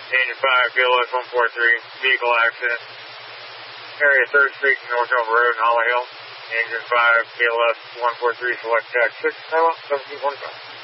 Engine 5, KLS 143, vehicle accident. Area 3rd Street, North Nova Road in Holly Hill. Engine 5, KLS 143, select tax 6, 1745.